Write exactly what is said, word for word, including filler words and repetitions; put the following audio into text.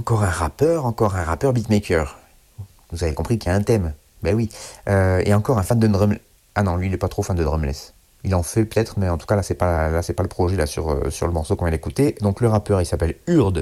encore un rappeur, encore un rappeur beatmaker. Vous avez compris qu'il y a un thème. Ben oui. Euh, et encore un fan de drum. Ah non, lui, il est pas trop fan de drumless. Il en fait peut-être, mais en tout cas, là, c'est pas, là, c'est pas le projet là sur, euh, sur le morceau qu'on vient d'écouter. Donc le rappeur, il s'appelle Urde.